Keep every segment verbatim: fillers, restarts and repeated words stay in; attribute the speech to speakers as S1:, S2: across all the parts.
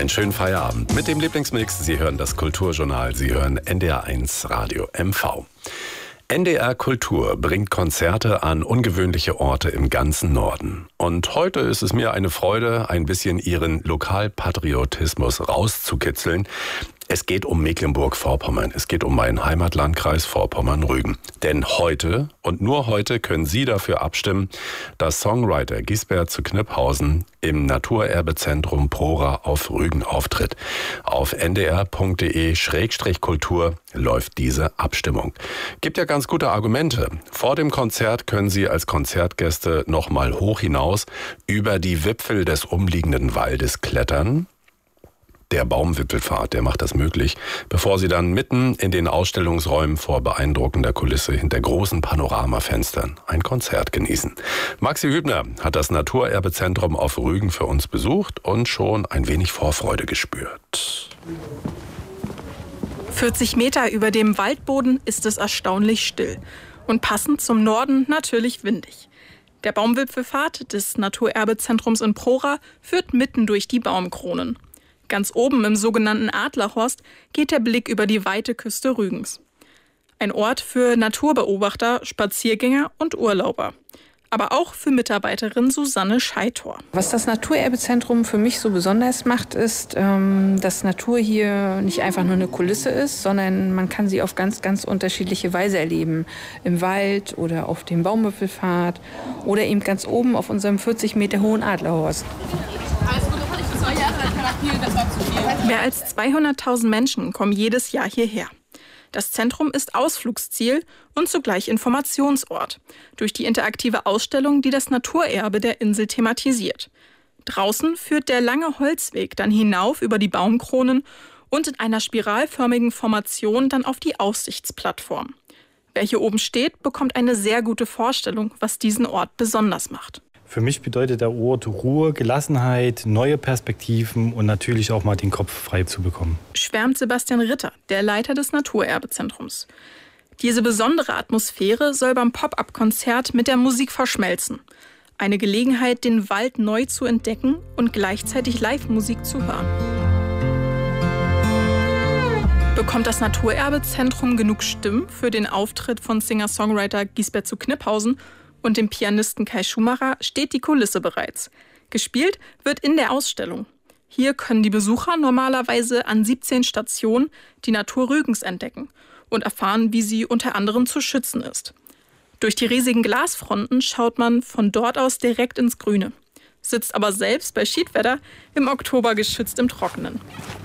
S1: Einen schönen Feierabend mit dem Lieblingsmix. Sie hören das Kulturjournal, Sie hören N D R eins Radio M V. N D R Kultur bringt Konzerte an ungewöhnliche Orte im ganzen Norden. Und heute ist es mir eine Freude, ein bisschen Ihren Lokalpatriotismus rauszukitzeln. Es geht um Mecklenburg-Vorpommern. Es geht um meinen Heimatlandkreis Vorpommern-Rügen. Denn heute und nur heute können Sie dafür abstimmen, dass Songwriter Gisbert zu Kniphausen im Naturerbezentrum Prora auf Rügen auftritt. Auf n d r punkt d e Schrägstrich Kultur läuft diese Abstimmung. Gibt ja ganz gute Argumente. Vor dem Konzert können Sie als Konzertgäste noch mal hoch hinaus über die Wipfel des umliegenden Waldes klettern. Der Baumwipfelpfad, der macht das möglich, bevor Sie dann mitten in den Ausstellungsräumen vor beeindruckender Kulisse hinter großen Panoramafenstern ein Konzert genießen. Maxi Hübner hat das Naturerbezentrum auf Rügen für uns besucht und schon ein wenig Vorfreude gespürt.
S2: vierzig Meter über dem Waldboden ist es erstaunlich still und passend zum Norden natürlich windig. Der Baumwipfelpfad des Naturerbezentrums in Prora führt mitten durch die Baumkronen. Ganz oben im sogenannten Adlerhorst geht der Blick über die weite Küste Rügens. Ein Ort für Naturbeobachter, Spaziergänger und Urlauber. Aber auch für Mitarbeiterin Susanne Scheitor.
S3: Was das Naturerbezentrum für mich so besonders macht, ist, dass Natur hier nicht einfach nur eine Kulisse ist, sondern man kann sie auf ganz, ganz unterschiedliche Weise erleben. Im Wald oder auf dem Baumwipfelpfad oder eben ganz oben auf unserem vierzig Meter hohen Adlerhorst.
S2: Mehr als zweihunderttausend Menschen kommen jedes Jahr hierher. Das Zentrum ist Ausflugsziel und zugleich Informationsort durch die interaktive Ausstellung, die das Naturerbe der Insel thematisiert. Draußen führt der lange Holzweg dann hinauf über die Baumkronen und in einer spiralförmigen Formation dann auf die Aussichtsplattform. Wer hier oben steht, bekommt eine sehr gute Vorstellung, was diesen Ort besonders macht.
S4: Für mich bedeutet der Ort Ruhe, Gelassenheit, neue Perspektiven und natürlich auch mal den Kopf frei zu bekommen.
S2: Schwärmt Sebastian Ritter, der Leiter des Naturerbezentrums. Diese besondere Atmosphäre soll beim Pop-up-Konzert mit der Musik verschmelzen. Eine Gelegenheit, den Wald neu zu entdecken und gleichzeitig Live-Musik zu hören. Bekommt das Naturerbezentrum genug Stimmen für den Auftritt von Singer-Songwriter Gisbert zu Kniphausen und dem Pianisten Kai Schumacher, steht die Kulisse bereits. Gespielt wird in der Ausstellung. Hier können die Besucher normalerweise an siebzehn Stationen die Natur Rügens entdecken und erfahren, wie sie unter anderem zu schützen ist. Durch die riesigen Glasfronten schaut man von dort aus direkt ins Grüne, sitzt aber selbst bei Schiedwetter im Oktober geschützt im Trockenen.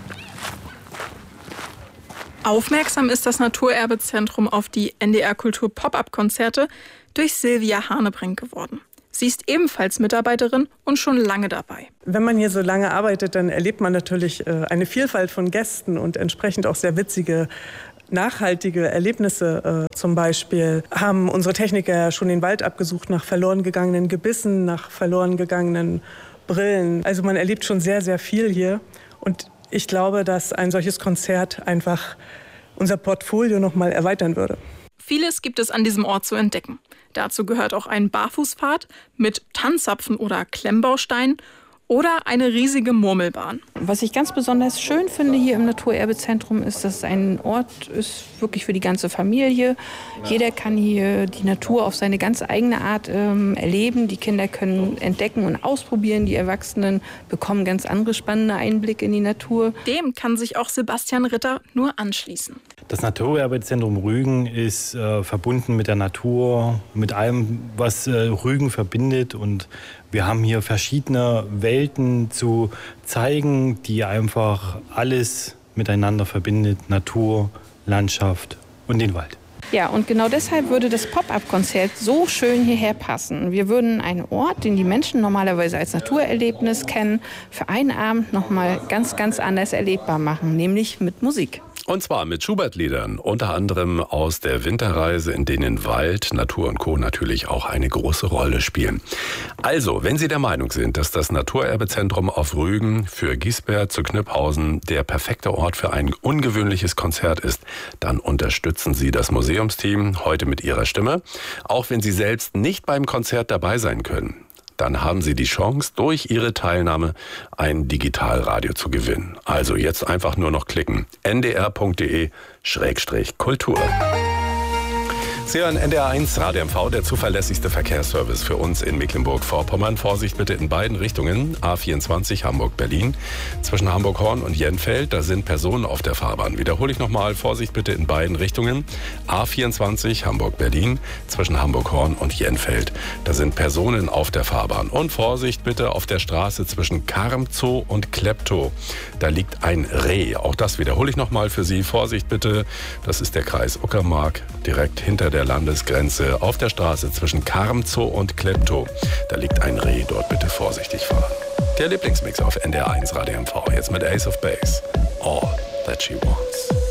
S2: Aufmerksam ist das Naturerbezentrum auf die N D R Kultur Pop-up-Konzerte durch Silvia Hanebrink geworden. Sie ist ebenfalls Mitarbeiterin und schon lange dabei.
S5: Wenn man hier so lange arbeitet, dann erlebt man natürlich eine Vielfalt von Gästen und entsprechend auch sehr witzige, nachhaltige Erlebnisse. Zum Beispiel haben unsere Techniker schon den Wald abgesucht nach verloren gegangenen Gebissen, nach verloren gegangenen Brillen. Also man erlebt schon sehr, sehr viel hier. Und ich glaube, dass ein solches Konzert einfach unser Portfolio noch mal erweitern würde.
S2: Vieles gibt es an diesem Ort zu entdecken. Dazu gehört auch ein Barfußpfad mit Tannzapfen oder Klemmbausteinen oder eine riesige Murmelbahn.
S3: Was ich ganz besonders schön finde hier im Naturerbezentrum ist, dass es ein Ort ist wirklich für die ganze Familie. Jeder kann hier die Natur auf seine ganz eigene Art ähm, erleben. Die Kinder können entdecken und ausprobieren. Die Erwachsenen bekommen ganz andere spannende Einblicke in die Natur.
S2: Dem kann sich auch Sebastian Ritter nur anschließen.
S4: Das Naturerbezentrum Rügen ist äh, verbunden mit der Natur, mit allem, was äh, Rügen verbindet. Und wir haben hier verschiedene Welten zu zeigen, die einfach alles miteinander verbindet. Natur, Landschaft und den Wald.
S3: Ja, und genau deshalb würde das Pop-up-Konzert so schön hierher passen. Wir würden einen Ort, den die Menschen normalerweise als Naturerlebnis kennen, für einen Abend noch mal ganz, ganz anders erlebbar machen, nämlich mit Musik.
S1: Und zwar mit Schubert-Liedern, unter anderem aus der Winterreise, in denen Wald, Natur und Co. natürlich auch eine große Rolle spielen. Also, wenn Sie der Meinung sind, dass das Naturerbezentrum auf Rügen für Gisbert zu Kniphausen der perfekte Ort für ein ungewöhnliches Konzert ist, dann unterstützen Sie das Museumsteam heute mit Ihrer Stimme, auch wenn Sie selbst nicht beim Konzert dabei sein können. dann haben Sie die Chance, durch Ihre Teilnahme ein Digitalradio zu gewinnen. Also jetzt einfach nur noch klicken. n d r punkt d e Schrägstrich Kultur. Sie hören N D R eins Radio M V, der zuverlässigste Verkehrsservice für uns in Mecklenburg-Vorpommern. Vorsicht bitte in beiden Richtungen. A vierundzwanzig Hamburg-Berlin. Zwischen Hamburg-Horn und Jenfeld, da sind Personen auf der Fahrbahn. Wiederhole ich nochmal. Vorsicht bitte in beiden Richtungen. A vierundzwanzig Hamburg-Berlin. Zwischen Hamburg-Horn und Jenfeld, da sind Personen auf der Fahrbahn. Und Vorsicht bitte auf der Straße zwischen Karmzow und Kleptow. Da liegt ein Reh. Auch das wiederhole ich nochmal für Sie. Vorsicht bitte. Das ist der Kreis Uckermark, direkt hinter der der Landesgrenze auf der Straße zwischen Karmzow und Kleptow. Da liegt ein Reh, dort bitte vorsichtig fahren. Der Lieblingsmix auf N D R eins Radio M V, jetzt mit Ace of Base. All That She Wants.